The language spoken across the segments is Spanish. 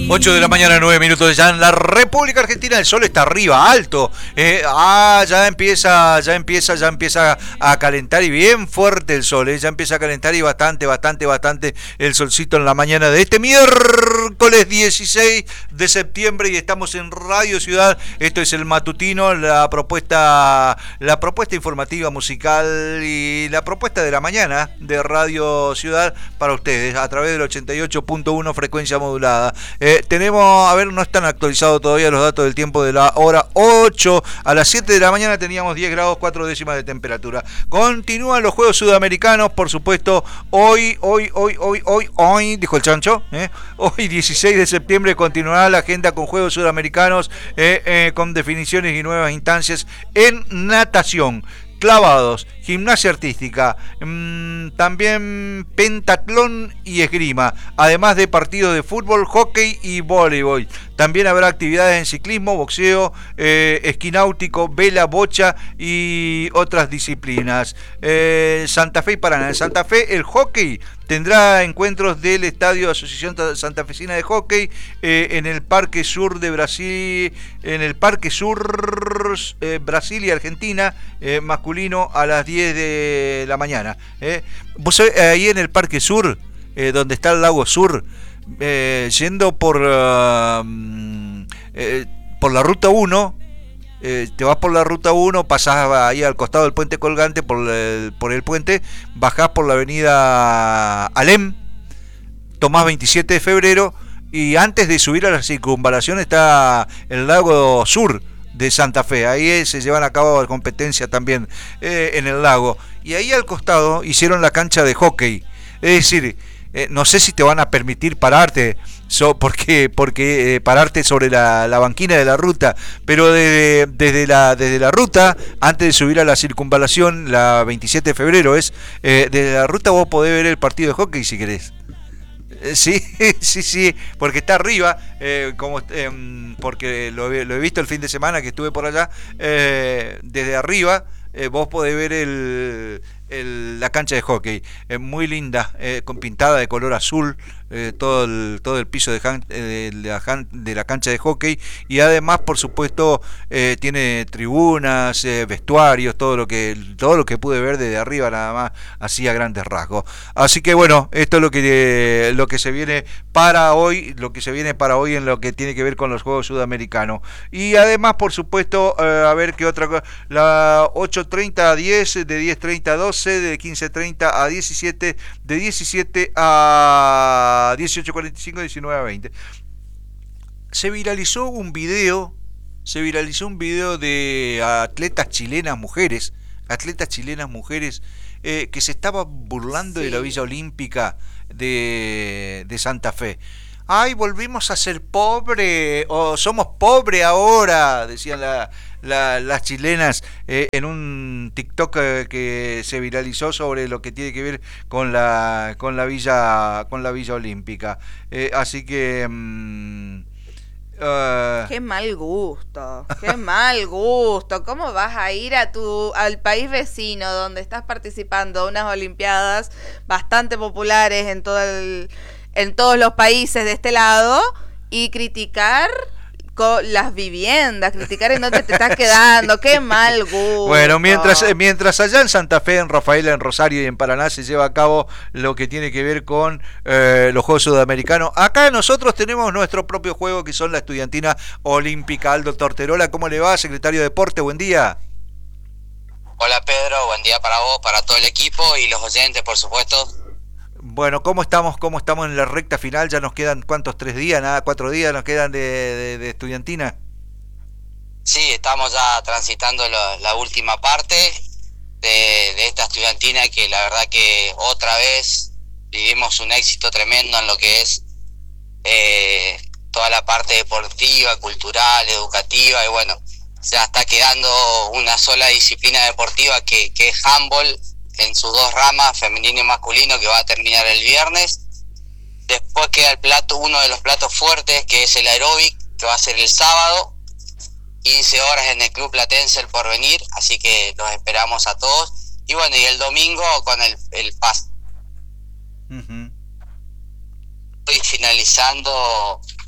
8 de la mañana, 9 minutos ya en la República Argentina. El sol está arriba, alto. Ya empieza a calentar y bien fuerte el sol. Ya empieza a calentar y bastante el solcito en la mañana de este miércoles 16 de septiembre y estamos en Radio Ciudad. Esto es el matutino, la propuesta informativa musical y la propuesta de la mañana de Radio Ciudad para ustedes a través del 88.1 frecuencia modulada. Tenemos, no están actualizados todavía los datos del tiempo de la hora 8. A las 7 de la mañana teníamos 10 grados 4 décimas de temperatura. Continúan los Juegos Sudamericanos, por supuesto. Hoy, dijo el chancho. Hoy, 16 de septiembre, continuará la agenda con Juegos Sudamericanos, con definiciones y nuevas instancias en natación, clavados, gimnasia artística, también pentatlón y esgrima, además de partidos de fútbol, hockey y voleibol. También habrá actividades en ciclismo, boxeo, esquí náutico, vela, bocha y otras disciplinas. Santa Fe y Paraná. En Santa Fe el hockey tendrá encuentros del Estadio Asociación Santafesina de Hockey en el Parque Sur de Brasil, Brasil y Argentina, masculino a las 10 de la mañana. Vos sabés, ahí en el Parque Sur, donde está el Lago Sur, yendo por la Ruta 1, te vas por la Ruta 1, pasás ahí al costado del puente colgante, por el puente, bajás por la avenida Alem, tomás 27 de febrero y antes de subir a la circunvalación está el Lago Sur de Santa Fe. Ahí se llevan a cabo competencia también en el lago. Y ahí al costado hicieron la cancha de hockey. Es decir, no sé si te van a permitir pararte, porque pararte sobre la banquina de la ruta, pero desde la ruta, antes de subir a la circunvalación, la 27 de febrero desde la ruta vos podés ver el partido de hockey si querés. Sí, porque está arriba, porque lo he visto el fin de semana que estuve por allá, desde arriba vos podés ver la cancha de hockey, muy linda, con pintada de color azul, todo el piso de la cancha de hockey, y además por supuesto tiene tribunas, vestuarios, todo lo que pude ver desde arriba nada más, así a grandes rasgos. Así que bueno, esto es lo que se viene para hoy, en lo que tiene que ver con los Juegos Sudamericanos. Y además por supuesto, a ver qué otra cosa, la 8:30 a 10, de 10:30 a 12, de 15:30 a 17, de 17 a 18:45, 19 a 20. Se viralizó un video de atletas chilenas mujeres, que se estaban burlando de la Villa Olímpica de Santa Fe. Ay, volvimos a ser pobres, o somos pobres ahora, decían las chilenas en un TikTok que se viralizó sobre lo que tiene que ver con la Villa Olímpica. Así que qué mal gusto. ¿Cómo vas a ir al país vecino donde estás participando de unas olimpiadas bastante populares en todos los países de este lado y criticar las viviendas, criticar en dónde te estás quedando? Sí. Qué mal gusto. Bueno, mientras allá en Santa Fe, en Rafaela, en Rosario y en Paraná se lleva a cabo lo que tiene que ver con los Juegos Sudamericanos, acá nosotros tenemos nuestro propio juego, que son la Estudiantina Olímpica. Aldo Torterola, ¿cómo le va, secretario de Deporte? Buen día. Hola Pedro, buen día para vos, para todo el equipo y los oyentes, por supuesto. Bueno, ¿cómo estamos en la recta final? Ya nos quedan, ¿cuántos? 3 días, nada, 4 días nos quedan de Estudiantina. Sí, estamos ya transitando la última parte de esta Estudiantina, que la verdad que otra vez vivimos un éxito tremendo en lo que es toda la parte deportiva, cultural, educativa, y bueno, ya está quedando una sola disciplina deportiva que es handball, en sus 2 ramas, femenino y masculino, que va a terminar el viernes. Después queda uno de los platos fuertes, que es el aeróbic, que va a ser el sábado, 15 horas en el Club Platense El Porvenir, así que los esperamos a todos. Y bueno, y el domingo con el pase. Estoy finalizando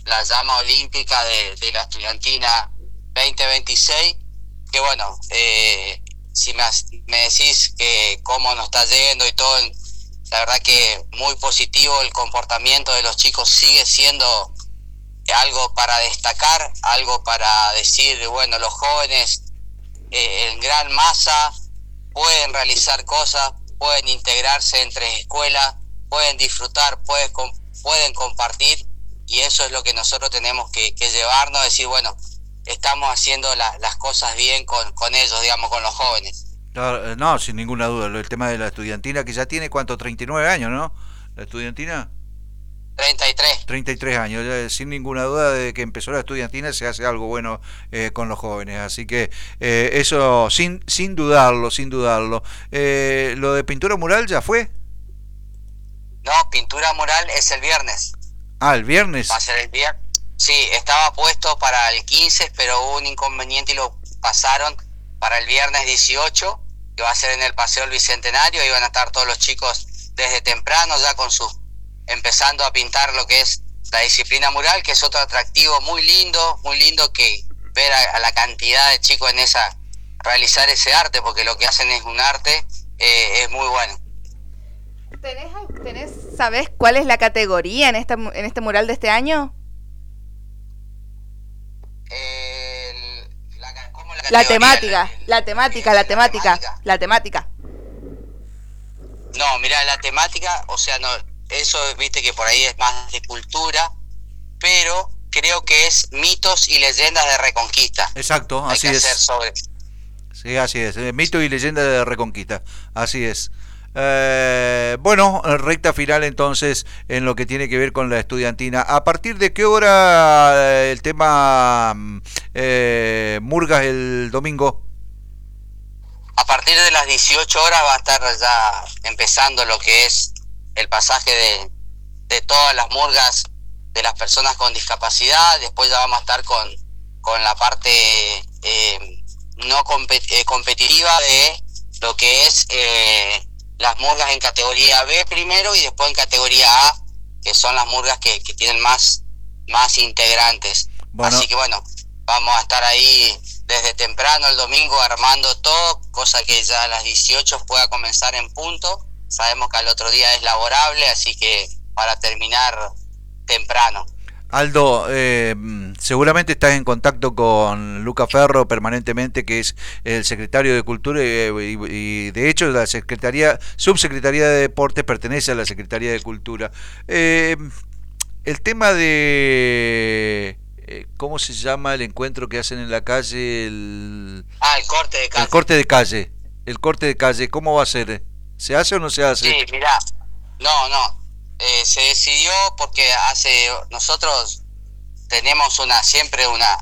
la llama olímpica de la estudiantina 2026, que bueno, si me decís que cómo nos está yendo y todo, la verdad que muy positivo. El comportamiento de los chicos sigue siendo algo para destacar, algo para decir, bueno, los jóvenes en gran masa pueden realizar cosas, pueden integrarse entre escuelas, pueden disfrutar, pueden compartir, y eso es lo que nosotros tenemos que llevarnos, decir, bueno, estamos haciendo las cosas bien con ellos, digamos, con los jóvenes. Claro, no, sin ninguna duda, el tema de la estudiantina, que ya tiene, ¿cuánto? 39 años, ¿no? La estudiantina. 33. 33 años, ya, sin ninguna duda, de que empezó la estudiantina se hace algo bueno con los jóvenes, así que eso sin dudarlo, sin dudarlo. ¿Lo de pintura mural ya fue? No, pintura mural es el viernes. Ah, el viernes. Va a ser el viernes. Sí, estaba puesto para el 15, pero hubo un inconveniente y lo pasaron para el viernes 18, que va a ser en el Paseo del Bicentenario. Ahí van a estar todos los chicos desde temprano ya empezando a pintar lo que es la disciplina mural, que es otro atractivo muy lindo que ver a la cantidad de chicos en realizar ese arte, porque lo que hacen es un arte, es muy bueno. ¿Sabés cuál es la categoría en este mural de este año? La temática. No, mirá, la temática, o sea, no, eso viste que por ahí es más de cultura, pero creo que es mitos y leyendas de Reconquista. Exacto, así es. Sí, así es, mito y leyenda de Reconquista, así es. Bueno, recta final entonces en lo que tiene que ver con la estudiantina. ¿A partir de qué hora el tema murgas el domingo? A partir de las 18 horas va a estar ya empezando lo que es el pasaje de todas las murgas de las personas con discapacidad. Después ya vamos a estar con la parte no competitiva de lo que es las murgas en categoría B primero y después en categoría A, que son las murgas que tienen más integrantes. Bueno. Así que bueno, vamos a estar ahí desde temprano el domingo armando todo, cosa que ya a las 18 pueda comenzar en punto. Sabemos que al otro día es laborable, así que para terminar temprano. Aldo, seguramente estás en contacto con Luca Ferro permanentemente, que es el secretario de Cultura y de hecho la subsecretaría de Deportes pertenece a la Secretaría de Cultura. El tema de ¿cómo se llama el encuentro que hacen en la calle? El corte de calle. El corte de calle, ¿cómo va a ser? ¿Se hace o no se hace? Sí, mirá, no. Se decidió porque nosotros tenemos siempre una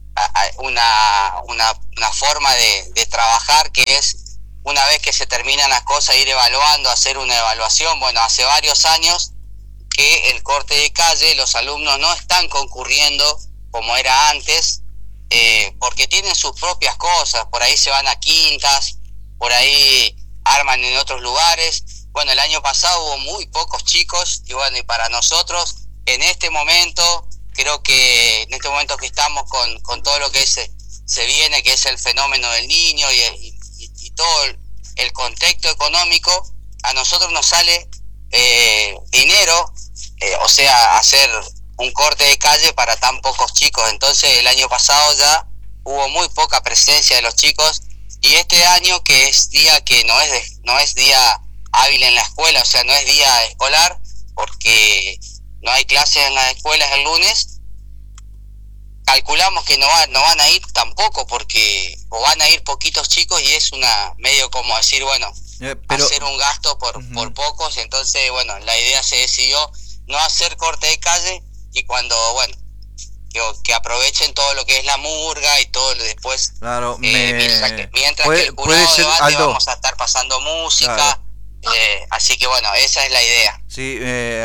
forma de trabajar, que es una vez que se terminan las cosas ir evaluando, hacer una evaluación. Bueno, hace varios años que el corte de calle, los alumnos no están concurriendo como era antes, porque tienen sus propias cosas, por ahí se van a quintas, por ahí arman en otros lugares. Bueno, el año pasado hubo muy pocos chicos y bueno, y para nosotros en este momento, creo que en este momento que estamos con todo lo que se viene, que es el fenómeno del niño y todo el contexto económico, a nosotros nos sale dinero, o sea, hacer un corte de calle para tan pocos chicos. Entonces el año pasado ya hubo muy poca presencia de los chicos, y este año, que es día que no es día hábil en la escuela, o sea, no es día escolar, porque no hay clases en las escuelas el lunes, calculamos que no van a ir tampoco, porque o van a ir poquitos chicos y es medio como decir, bueno, hacer un gasto por pocos. Entonces, bueno, la idea se decidió no hacer corte de calle, y cuando, bueno, que aprovechen todo lo que es la murga y todo después, claro, mientras que el jurado debate, Aldo, vamos a estar pasando música. Claro. Así que bueno, esa es la idea. Sí,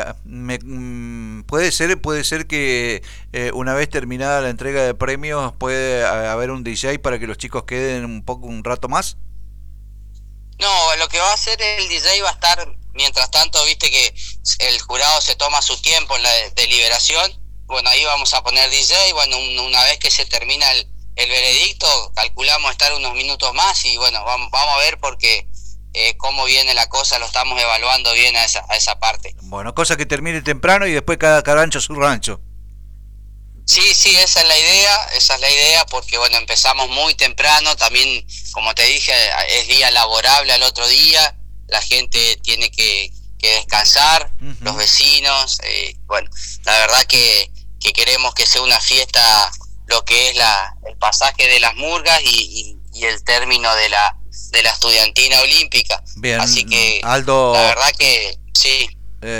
puede ser que una vez terminada la entrega de premios puede haber un DJ para que los chicos queden un rato más. No, lo que va a hacer el DJ va a estar, mientras tanto, viste que el jurado se toma su tiempo en la deliberación, bueno, ahí vamos a poner DJ, bueno, una vez que se termina el veredicto, calculamos estar unos minutos más y bueno, vamos a ver porque cómo viene la cosa, lo estamos evaluando bien a esa parte. Bueno, cosa que termine temprano y después cada rancho su rancho. Sí, esa es la idea, porque bueno, empezamos muy temprano, también, como te dije, es día laborable al otro día, la gente tiene que descansar, los vecinos, bueno, la verdad que queremos que sea una fiesta, lo que es el pasaje de las murgas y el término de la estudiantina olímpica. Bien, así que Aldo, la verdad que sí.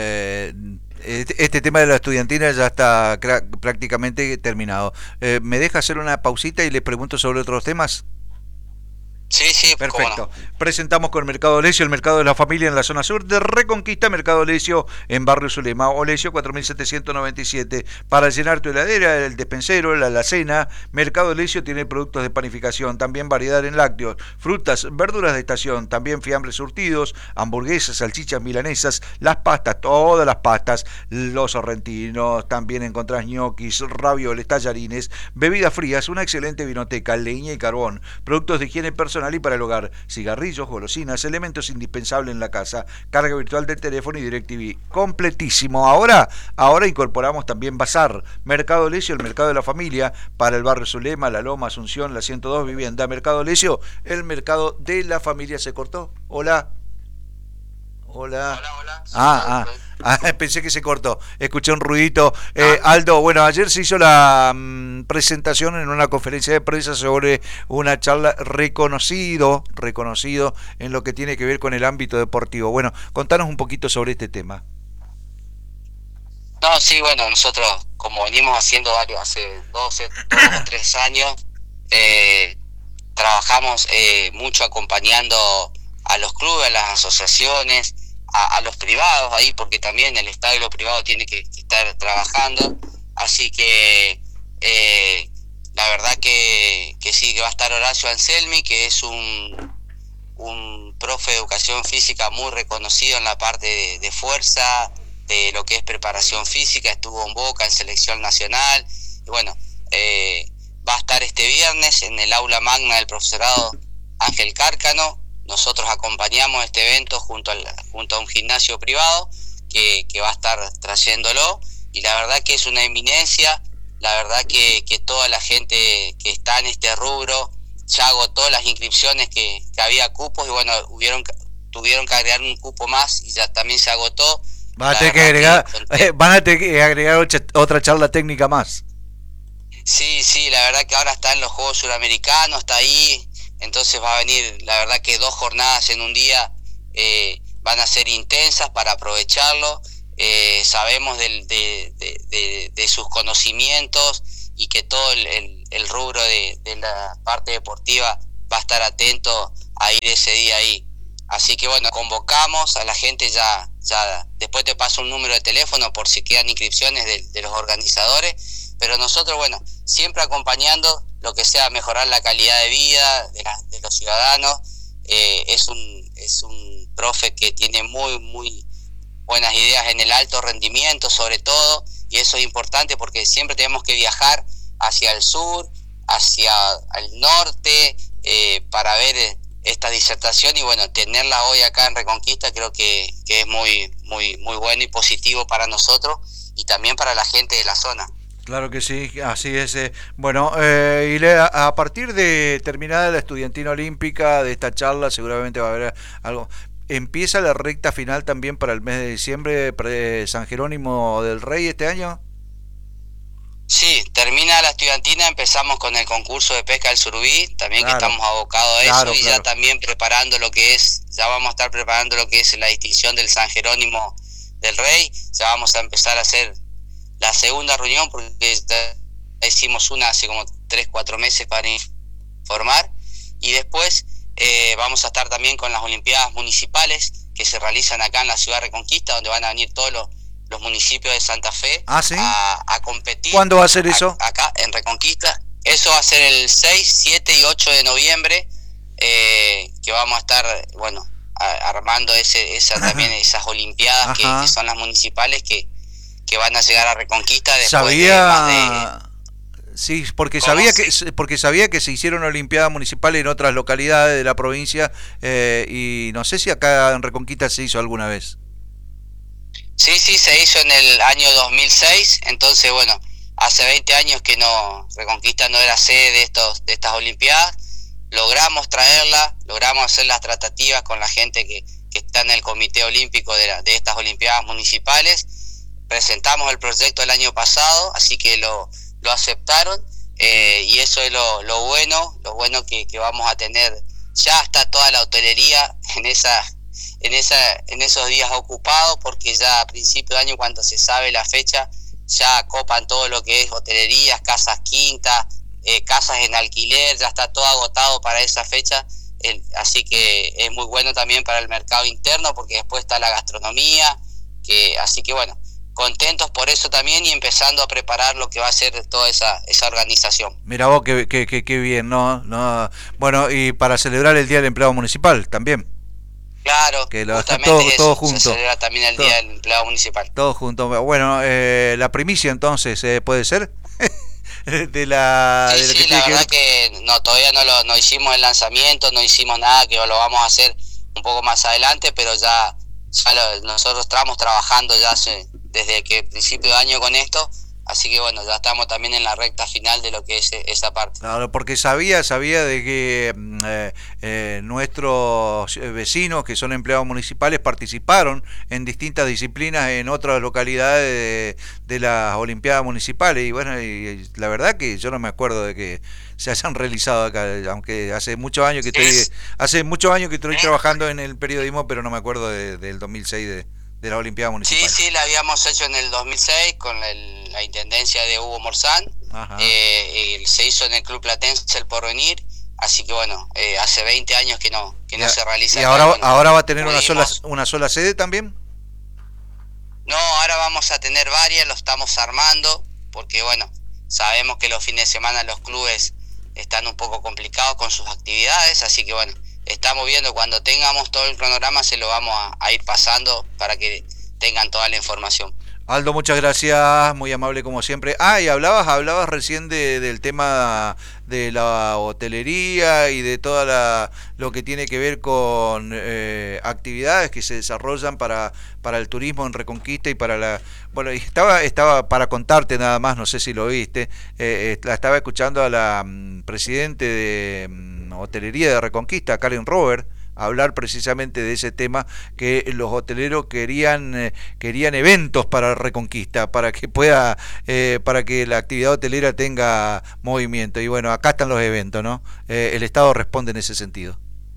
Este tema de la estudiantina ya está prácticamente terminado. ¿Me deja hacer una pausita y le pregunto sobre otros temas? Sí, perfecto. Presentamos con Mercado Olesio, el mercado de la familia en la zona sur de Reconquista, Mercado Olesio en Barrio Zulema. Olesio 4797. Para llenar tu heladera, el despensero, la alacena, Mercado Olesio tiene productos de panificación, también variedad en lácteos, frutas, verduras de estación, también fiambres surtidos, hamburguesas, salchichas milanesas, las pastas, todas las pastas, los sorrentinos, también encontrás ñoquis, ravioles, tallarines, bebidas frías, una excelente vinoteca, leña y carbón, productos de higiene personal y para el hogar, cigarrillos, golosinas, elementos indispensables en la casa, carga virtual del teléfono y DirecTV, completísimo. Ahora incorporamos también Bazar, Mercado Olesio, el mercado de la familia, para el barrio Zulema, La Loma, Asunción, la 102 Vivienda. Mercado Olesio, el mercado de la familia. ¿Se cortó? Hola. Pensé que se cortó, escuché un ruidito. Aldo, bueno, ayer se hizo la presentación en una conferencia de prensa sobre una charla reconocido en lo que tiene que ver con el ámbito deportivo. Bueno, contanos un poquito sobre este tema. No, sí, bueno, nosotros como venimos haciendo hace 2 o 3 años, trabajamos mucho acompañando a los clubes, a las asociaciones, a los privados ahí, porque también el Estado y lo privado tiene que estar trabajando, así que la verdad que sí, que va a estar Horacio Anselmi, que es un profe de educación física muy reconocido en la parte de fuerza, de lo que es preparación física, estuvo en Boca, en selección nacional, y bueno, va a estar este viernes en el aula magna del profesorado Ángel Cárcano. Nosotros acompañamos este evento junto a un gimnasio privado que va a estar trayéndolo, y la verdad que es una eminencia, la verdad que toda la gente que está en este rubro ya agotó las inscripciones, que había cupos, y bueno, tuvieron que agregar un cupo más y ya también se agotó. Van a tener que agregar otra charla técnica más. Sí, la verdad que ahora está en los Juegos Suramericanos, está ahí. Entonces va a venir, la verdad que 2 jornadas en un día van a ser intensas para aprovecharlo. Sabemos de sus conocimientos y que todo el rubro de la parte deportiva va a estar atento a ir ese día ahí. Así que bueno, convocamos a la gente, ya después te paso un número de teléfono por si quedan inscripciones de los organizadores, pero nosotros, bueno, siempre acompañando lo que sea mejorar la calidad de vida de los ciudadanos. Es un profe que tiene muy buenas ideas en el alto rendimiento sobre todo, y eso es importante porque siempre tenemos que viajar hacia el sur, hacia el norte, para ver esta disertación, y bueno, tenerla hoy acá en Reconquista creo que es muy bueno y positivo para nosotros y también para la gente de la zona. Claro que sí, así es. Bueno, y a partir de terminada la estudiantina olímpica de esta charla, seguramente va a haber algo. ¿Empieza la recta final también para el mes de diciembre, San Jerónimo del Rey este año? Sí, termina la estudiantina, empezamos con el concurso de pesca del surubí, también claro, que estamos abocados a eso, y ya también preparando lo que es, ya vamos a estar preparando lo que es la distinción del San Jerónimo del Rey. Ya vamos a empezar a hacer la segunda reunión, porque ya hicimos una hace como 3-4 meses para informar, y después vamos a estar también con las Olimpiadas Municipales que se realizan acá en la ciudad de Reconquista, donde van a venir todos los municipios de Santa Fe ¿sí? a competir. ¿Cuándo va a ser eso? Acá en Reconquista. Eso va a ser el 6, 7 y 8 de noviembre, que vamos a estar, bueno, armando también esas Olimpiadas que son las municipales, que que van a llegar a Reconquista después de más de... Sí, porque sabía que se hicieron olimpiadas municipales en otras localidades de la provincia, y no sé si acá en Reconquista se hizo alguna vez. Sí, se hizo en el año 2006, entonces bueno, hace 20 años que Reconquista no era sede de estas olimpiadas. Logramos traerla, logramos hacer las tratativas con la gente que está en el comité olímpico de estas olimpiadas municipales. Presentamos el proyecto el año pasado, así que lo aceptaron, y eso es lo bueno que vamos a tener. Ya está toda la hotelería en esos días ocupados, porque ya a principio de año, cuando se sabe la fecha, ya copan todo lo que es hotelerías, casas quintas, casas en alquiler, ya está todo agotado para esa fecha. Así que es muy bueno también para el mercado interno, porque después está la gastronomía, así que bueno, contentos por eso también, y empezando a preparar lo que va a ser toda esa organización. Mira vos, qué bien, ¿no? Bueno, y para celebrar el Día del Empleado Municipal también. Claro, que justamente todo junto. Se celebra también el Día del Empleado Municipal. Todo junto. Bueno, la primicia entonces, ¿puede ser? Sí, la verdad que no, todavía no hicimos el lanzamiento, no hicimos nada, que lo vamos a hacer un poco más adelante, pero nosotros estamos trabajando ya desde que principio de año con esto, así que bueno, ya estamos también en la recta final de lo que es esa parte. Claro, porque sabía de que nuestros vecinos que son empleados municipales participaron en distintas disciplinas en otras localidades de las Olimpiadas Municipales, y bueno, y la verdad que yo no me acuerdo de que se hayan realizado acá, aunque hace muchos años que estoy trabajando en el periodismo, pero no me acuerdo del 2006 de la Olimpiada Municipal. Sí, la habíamos hecho en el 2006 con la intendencia de Hugo Morzán. Se hizo en el Club Platense El Porvenir, así que bueno, hace 20 años que no se realiza. ¿Y ahora va a tener una sola sede también? No, ahora vamos a tener varias, lo estamos armando, porque bueno, sabemos que los fines de semana los clubes están un poco complicados con sus actividades, así que bueno, estamos viendo, cuando tengamos todo el cronograma se lo vamos a ir pasando para que tengan toda la información. Aldo, muchas gracias, muy amable como siempre. Y hablabas recién del tema de la hotelería y de toda lo que tiene que ver con actividades que se desarrollan para el turismo en Reconquista y bueno, estaba para contarte nada más, no sé si lo viste, la estaba escuchando a la presidente de hotelería de Reconquista, Karen Robert, hablar precisamente de ese tema, que los hoteleros querían eventos para Reconquista, para que la actividad hotelera tenga movimiento, y bueno, acá están los eventos, ¿no? El Estado responde en ese sentido.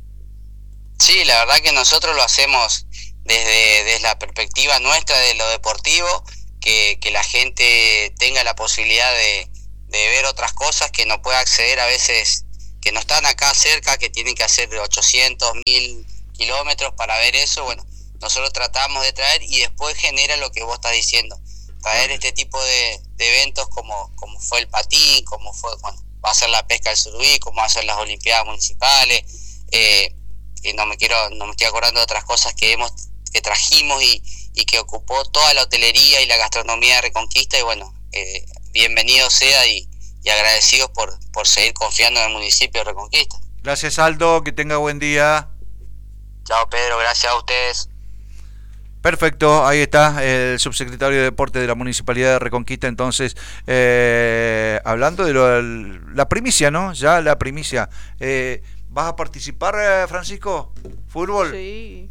Sí, la verdad que nosotros lo hacemos desde la perspectiva nuestra de lo deportivo, que la gente tenga la posibilidad de ver otras cosas que no puede acceder a veces, que no están acá cerca, que tienen que hacer 800, 1000 kilómetros para ver eso. Bueno, nosotros tratamos de traer, y después genera lo que vos estás diciendo, traer este tipo de eventos como fue el patín, como fue, bueno, va a ser la pesca del surubí, como va a ser las olimpiadas municipales, y no me estoy acordando de otras cosas que trajimos y que ocupó toda la hotelería y la gastronomía de Reconquista, y bueno, bienvenido sea, y agradecidos por seguir confiando en el municipio de Reconquista. Gracias, Aldo, que tenga buen día. Chao, Pedro, gracias a ustedes. Perfecto, ahí está el subsecretario de Deporte de la Municipalidad de Reconquista, entonces, hablando de la primicia, ¿no? Ya la primicia. ¿Vas a participar, Francisco? ¿Fútbol? Sí.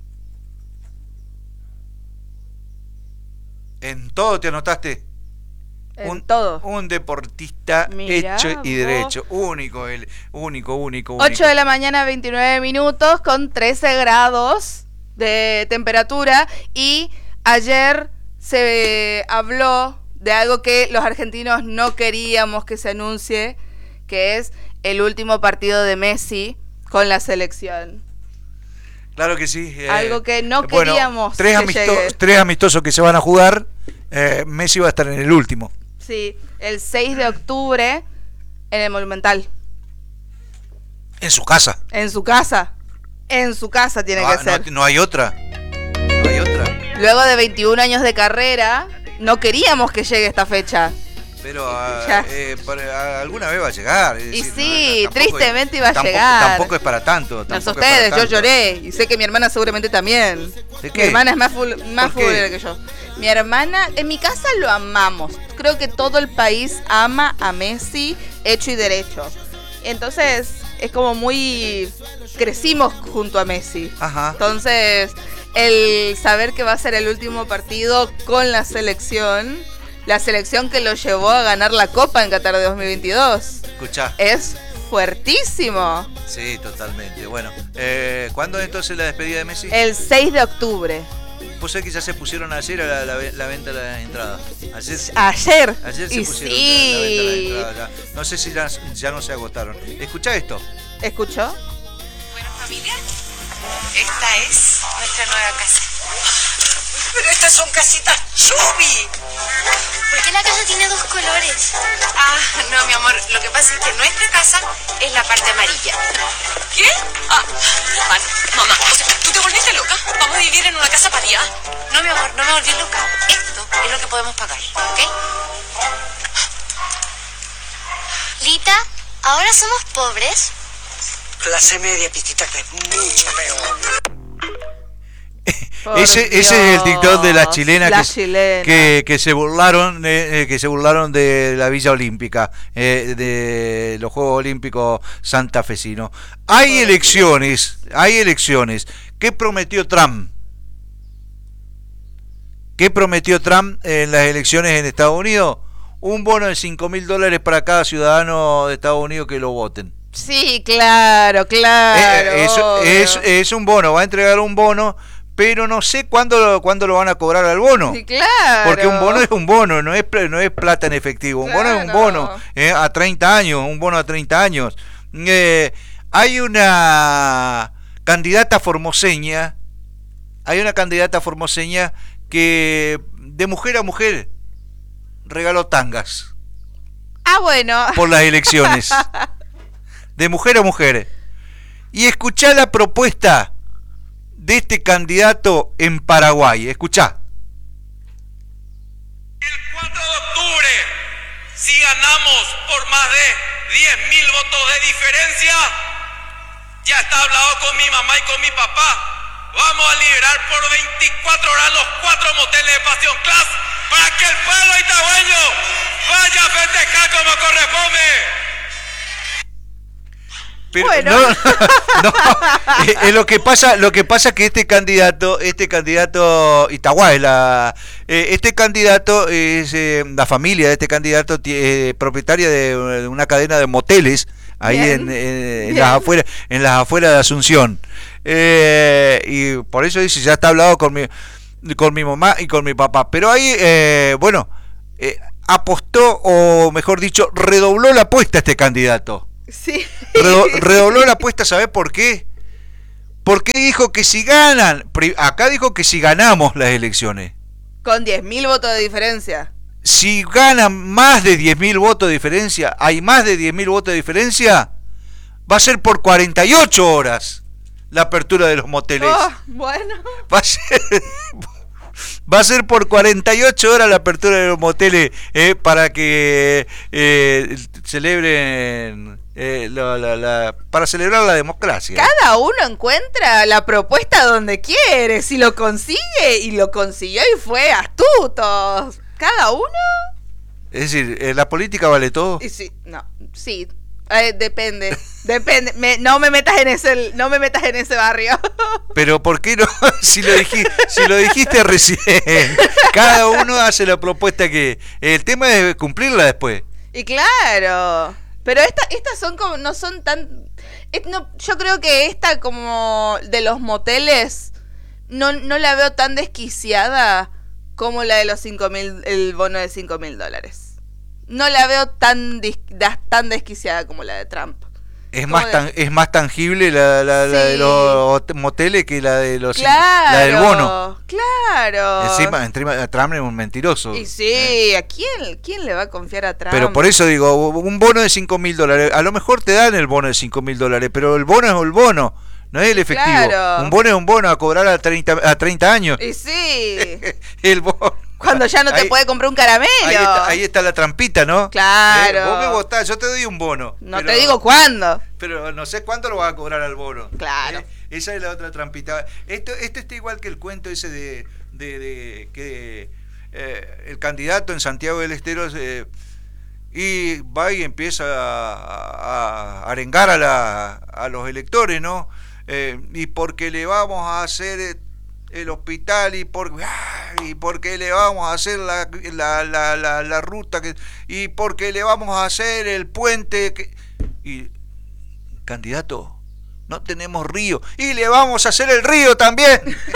¿En todo te anotaste? Todo. Un deportista hecho y derecho. Único. 8 de la mañana, 29 minutos, con 13 grados de temperatura. Y ayer se habló de algo que los argentinos no queríamos que se anuncie, que es el último partido de Messi con la selección. Claro que sí. Algo que no queríamos. Tres amistosos que se van a jugar. Messi va a estar en el último. Sí, el 6 de octubre en el Monumental. ¿En su casa? En su casa tiene que ser. No hay otra. Luego de 21 años de carrera, no queríamos que llegue esta fecha. Pero Ya. alguna vez va a llegar. Es Y decir, sí, tampoco tristemente iba a tampoco, llegar. Tampoco es para tanto. No sé tampoco es para ustedes, yo tanto. lloré. Y sé que mi hermana seguramente también. ¿De qué? Mi hermana es más ¿Por qué? futbolera que yo. Mi hermana, en mi casa lo amamos. Creo que todo el país ama a Messi hecho y derecho. Entonces, es como muy... Crecimos junto a Messi. Ajá. Entonces, el saber que va a ser el último partido con la selección que lo llevó a ganar la Copa en Qatar de 2022, Escuchá. es fuertísimo. Sí, totalmente. Bueno, ¿cuándo entonces la despedida de Messi? El 6 de octubre. Vos sabés que ya se pusieron ayer a la venta de las entradas. Ayer Ayer se y pusieron sí. a la venta de las entradas. Ya. No sé si ya no se agotaron. Escuchá esto. ¿Escuchó? Bueno, familia, esta es nuestra nueva casa. Pero estas son casitas Chubby. ¿Por qué la casa tiene dos colores? Ah, no, mi amor, lo que pasa es que nuestra casa es la parte amarilla. ¿Qué? Ah, mamá, o sea, ¿tú te volviste loca? ¿Vamos a vivir en una casa pareada? No, mi amor, no me volví loca. Esto es lo que podemos pagar, ¿ok? Lita, ¿ahora somos pobres? Clase media, pitita, que es mucho peor. Ese es el TikTok de las chilenas chilena. que se burlaron de la Villa Olímpica, de los Juegos Olímpicos santafesinos. Hay elecciones. ¿Qué prometió Trump? ¿Qué prometió Trump en las elecciones en Estados Unidos? Un bono de $5.000 para cada ciudadano de Estados Unidos que lo voten. Sí, claro. Es un bono, va a entregar un bono, pero no sé cuándo lo van a cobrar al bono. Sí, claro. Porque un bono es un bono, no es plata en efectivo. Un bono es un bono a 30 años, un bono a 30 años. Hay una candidata formoseña que de mujer a mujer regaló tangas Ah, bueno. por las elecciones. De mujer a mujer. Y escuchá la propuesta de este candidato en Paraguay. Escuchá. El 4 de octubre, si ganamos por más de 10.000 votos de diferencia, ya está hablado con mi mamá y con mi papá. Vamos a liberar por 24 horas los 4 moteles de Pasión Class para que el pueblo itagüeño vaya a festejar como corresponde. Pero Bueno. lo que pasa que este candidato Itagüá este candidato es la familia de este candidato propietaria de una cadena de moteles ahí en las afueras de Asunción, y por eso dice ya está hablado con mi mamá y con mi papá, pero ahí apostó, o mejor dicho, redobló la apuesta este candidato. Sí. Redobló la apuesta, ¿sabés por qué? Porque dijo que si ganan, acá dijo que si ganamos las elecciones, Con 10.000 votos de diferencia. si ganan más de 10.000 votos de diferencia, hay más de 10.000 votos de diferencia, va a ser por 48 horas la apertura de los moteles. Oh, bueno. Va a ser por 48 horas la apertura de los moteles, para que celebren para celebrar la democracia. Cada uno encuentra la propuesta donde quiere. Si lo consigue, y lo consiguió y fue astuto. Cada uno. Es decir, la política vale todo. Y sí, no, sí. Depende. No me metas en ese barrio. Pero ¿por qué no? si lo dijiste recién. Cada uno hace la propuesta que... El tema es cumplirla después. Y claro. Pero estas son como... No son tan... yo creo que esta como de los moteles no la veo tan desquiciada como la de los 5.000, el bono de $5.000. No la veo tan desquiciada como la de Trump. Es más tangible la de los moteles que la de los Claro, la del bono. Claro. Encima Trump es un mentiroso. Y sí, ¿a quién le va a confiar a Trump? Pero por eso digo, un bono de $5.000, a lo mejor te dan el bono de $5.000, pero el bono es el bono, no es el efectivo. Claro. Un bono es un bono a cobrar a 30 años. Y sí. El bono. Cuando ya no te Ahí- puede comprar un caramelo. Ahí está la trampita, ¿no? Claro. Vos me votás, yo te doy un bono. No pero- te digo cuándo. Pero no sé cuándo lo vas a cobrar al bono. Claro. Esa es la otra trampita. Esto está igual que el cuento ese de que el candidato en Santiago del Estero y va y empieza a arengar a los electores, ¿no? Y porque le vamos a hacer el hospital y porque le vamos a hacer la ruta y porque le vamos a hacer el puente y candidato, no tenemos río y le vamos a hacer el río también.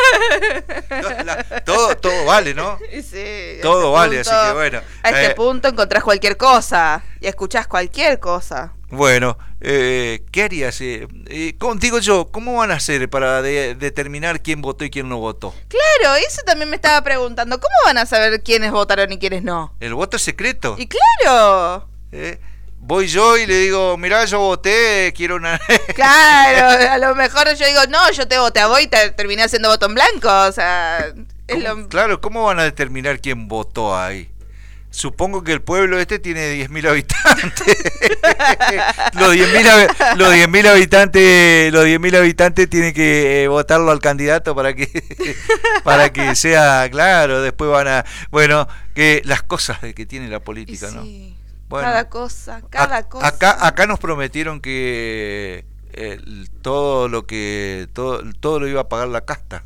Todo vale, ¿no? Sí, Todo vale, así que bueno. A este punto encontrás cualquier cosa y escuchás cualquier cosa. Bueno, ¿qué harías? Digo yo, ¿cómo van a hacer para determinar quién votó y quién no votó? Claro, eso también me estaba preguntando. ¿Cómo van a saber quiénes votaron y quiénes no? ¿El voto es secreto? Y claro. Voy yo y le digo, mirá, yo voté, quiero una... Claro, a lo mejor yo digo, no, yo te voté a vos y terminé haciendo voto en blanco. O sea, es lo... Claro, ¿cómo van a determinar quién votó ahí? Supongo que el pueblo tiene 10.000 habitantes. Los 10.000 habitantes tienen que votarlo al candidato para que sea claro. Después van a, bueno, que las cosas que tiene la política, sí, ¿no? Bueno, cada cosa. Acá nos prometieron que todo lo lo iba a pagar la casta.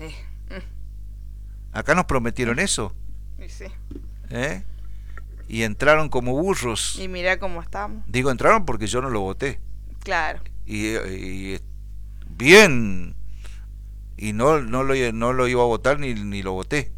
Acá nos prometieron eso. Sí. Y entraron como burros. Y mirá cómo estamos. Digo entraron porque yo no lo voté. Claro. Y bien. Y no lo iba a votar ni lo voté.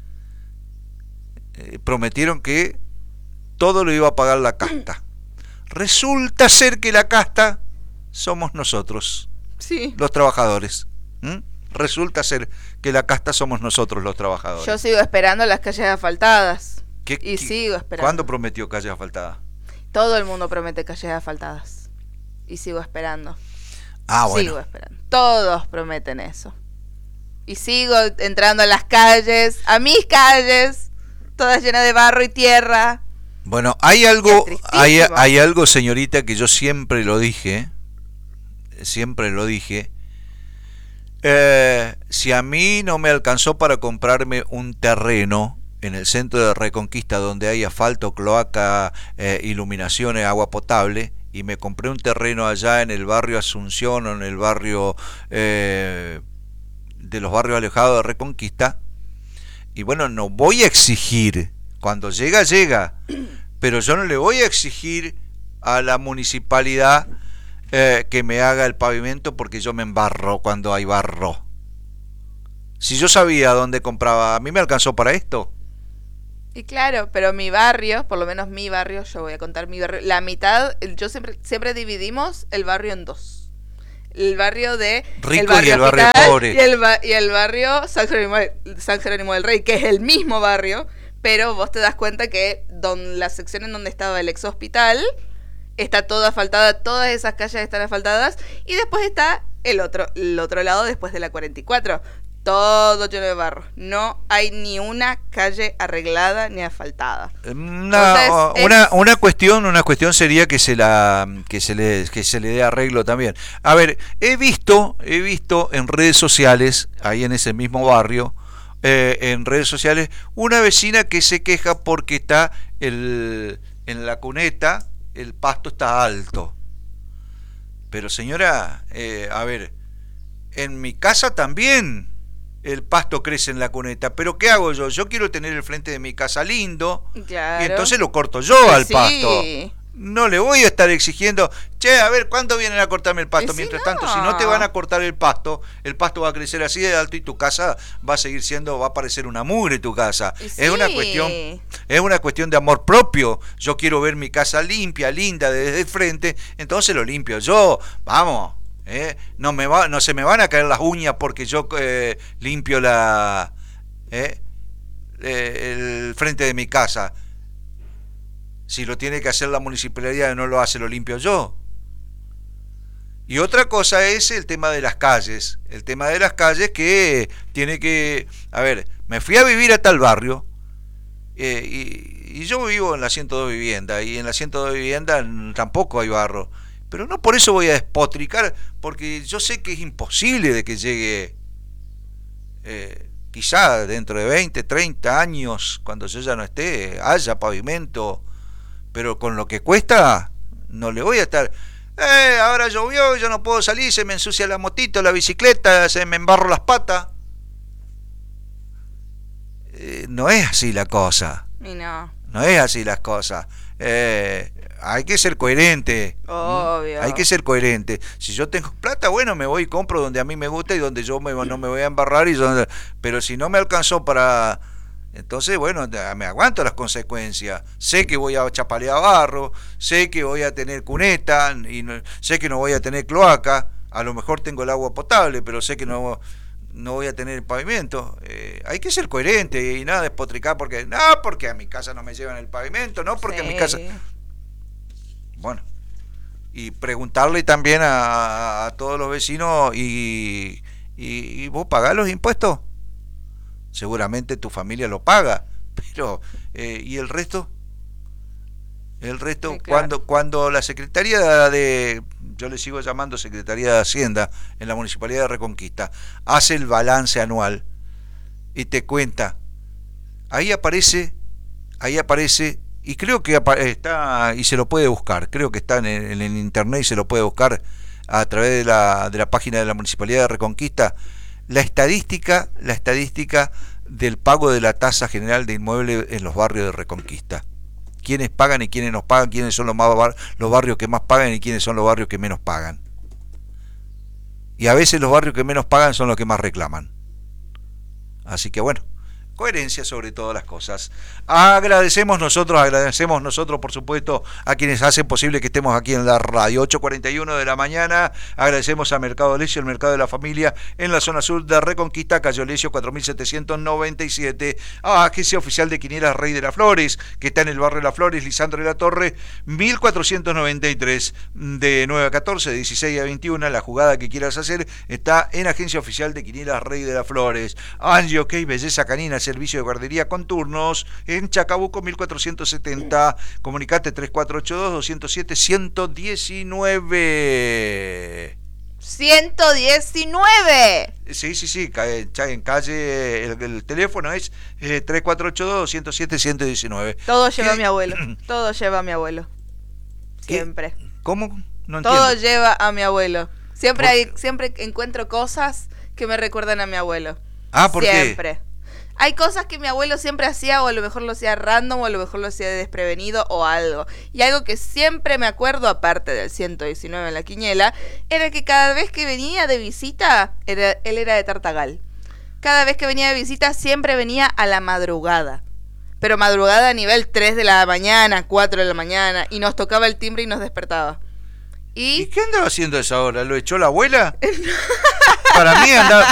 Prometieron que todo lo iba a pagar la casta. Resulta ser que la casta somos nosotros, Sí. los trabajadores. Resulta ser que la casta somos nosotros, los trabajadores. Yo sigo esperando las calles asfaltadas. ¿Qué- Sigo esperando. ¿Cuándo prometió calle asfaltada? Todo el mundo promete calles asfaltadas. Y sigo esperando. Ah, bueno. Sigo esperando. Todos prometen eso. Y sigo entrando a las calles, a mis calles, todas llenas de barro y tierra. Bueno, hay algo, Qué tristísimo. hay algo, señorita, que yo siempre lo dije. Si a mí no me alcanzó para comprarme un terreno en el centro de Reconquista donde hay asfalto, cloaca, iluminación, agua potable, y me compré un terreno allá en el barrio Asunción o en el barrio de los barrios alejados de Reconquista, y bueno, no voy a exigir, cuando llega, pero yo no le voy a exigir a la municipalidad que me haga el pavimento porque yo me embarro cuando hay barro. Si yo sabía dónde compraba, ¿a mí me alcanzó para esto? Y claro, pero mi barrio, por lo menos mi barrio, yo voy a contar mi barrio, la mitad, yo siempre dividimos el barrio en dos. El barrio de Rico y el barrio Hospital pobre. y el barrio San Jerónimo del Rey, que es el mismo barrio, pero vos te das cuenta que la sección en donde estaba el ex hospital está toda asfaltada, todas esas calles están asfaltadas, y después está el otro lado después de la 44. Todo lleno de barro. No hay ni una calle arreglada ni asfaltada. Una cuestión sería que se le dé arreglo también. A ver, he visto en redes sociales, ahí en ese mismo barrio, en redes sociales, una vecina que se queja porque está en la cuneta, el pasto está alto. Pero señora, a ver, en mi casa también el pasto crece en la cuneta, pero ¿qué hago yo? Yo quiero tener el frente de mi casa lindo, Claro. y entonces lo corto yo al Sí. pasto. No le voy a estar exigiendo, che, a ver, ¿cuándo vienen a cortarme el pasto? Sí, Mientras no. tanto, si no te van a cortar el pasto va a crecer así de alto y tu casa va a parecer una mugre tu casa. Y Es sí. una cuestión de amor propio. Yo quiero ver mi casa limpia, linda desde el frente, entonces lo limpio yo. Vamos. No se me van a caer las uñas porque yo limpio el frente de mi casa. Si lo tiene que hacer la municipalidad y no lo hace, lo limpio yo. Y otra cosa es el tema de las calles. El tema de las calles que tiene que... A ver, me fui a vivir a tal barrio Y yo vivo en la 102 vivienda, y en la 102 vivienda tampoco hay barro. Pero no por eso voy a despotricar, porque yo sé que es imposible de que llegue, quizá dentro de 20, 30 años, cuando yo ya no esté, haya pavimento, pero con lo que cuesta, no le voy a estar... ahora llovió, yo no puedo salir, se me ensucia la motito, la bicicleta, se me embarro las patas. No es así la cosa. Y no. No es así las cosas. Hay que ser coherente. Obvio. Hay que ser coherente. Si yo tengo plata, bueno, me voy y compro donde a mí me gusta y donde yo no me voy a embarrar. Pero si no me alcanzó para... Entonces, bueno, me aguanto las consecuencias. Sé que voy a chapalear barro, sé que voy a tener cuneta, sé que no voy a tener cloaca. A lo mejor tengo el agua potable, pero sé que no voy a tener pavimento. Hay que ser coherente y nada despotricar porque a mi casa no me llevan el pavimento, no porque a mi casa... Bueno, y preguntarle también a todos los vecinos y vos pagás los impuestos. Seguramente tu familia lo paga, pero ¿y el resto? El resto, Sí, claro. cuando la Secretaría yo le sigo llamando Secretaría de Hacienda en la Municipalidad de Reconquista, hace el balance anual y te cuenta, ahí aparece, y creo que está, y se lo puede buscar, creo que está en el internet y se lo puede buscar a través de la página de la Municipalidad de Reconquista, la estadística del pago de la tasa general de inmueble en los barrios de Reconquista. Quiénes pagan y quiénes no pagan, quiénes son los barrios que más pagan y quiénes son los barrios que menos pagan. Y a veces los barrios que menos pagan son los que más reclaman. Así que bueno, coherencia sobre todas las cosas. Agradecemos nosotros por supuesto a quienes hacen posible que estemos aquí en la radio. 8:41 de la mañana. Agradecemos a Mercado Olesio, el mercado de la familia en la zona sur de Reconquista, calle Olesio 4797. A Agencia Oficial de Quinielas Rey de las Flores, que está en el barrio de Las Flores, Lisandro de la Torre 1493, de 9 a 14, de 16 a 21. La jugada que quieras hacer está en Agencia Oficial de Quinielas Rey de las Flores. Angie OK Belleza Canina, servicio de guardería con turnos en Chacabuco 1470. Comunicate 3482-207-119. 119. Sí, en calle el teléfono es 3482-207-119. Todo lleva a mi abuelo. Todo lleva a mi abuelo. ¿Qué? Siempre. ¿Cómo? No Todo entiendo. lleva a mi abuelo. Siempre encuentro cosas que me recuerdan a mi abuelo. ¿Por qué? Siempre. Hay cosas que mi abuelo siempre hacía, o a lo mejor lo hacía random, o a lo mejor lo hacía desprevenido, o algo. Y algo que siempre me acuerdo, aparte del 119 en la quiniela, era que cada vez que venía de visita, él era de Tartagal. Cada vez que venía de visita siempre venía a la madrugada. Pero madrugada a nivel 3 de la mañana, 4 de la mañana, y nos tocaba el timbre y nos despertaba. ¿Y qué andaba haciendo a esa hora? ¿Lo echó la abuela?